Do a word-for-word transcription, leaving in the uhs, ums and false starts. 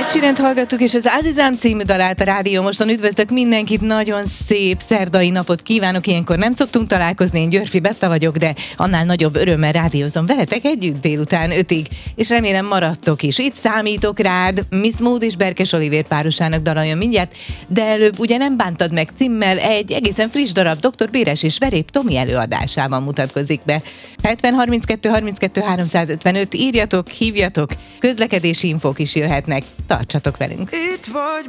Ed Sheerant hallgattuk, és az Azizam című dalát a Rádió Moston. Üdvözlök mindenkit, nagyon szép szerdai napot kívánok. Ilyenkor nem szoktunk találkozni, én Györfi Betta vagyok, de annál nagyobb örömmel rádiózom veletek együtt délután ötig, és remélem maradtok is. Itt számítok rád, Miss Mood és Berkes Olivér párosának dala jön mindjárt, de előbb ugye nem bántad meg címmel egy egészen friss darab doktor Béres és Verép Tomi előadásában mutatkozik be. hetven harminckettő harminckettő háromszázötvenöt írjatok, hívjatok, közlekedési infók is jöhetnek. Tartsatok velünk! Itt vagy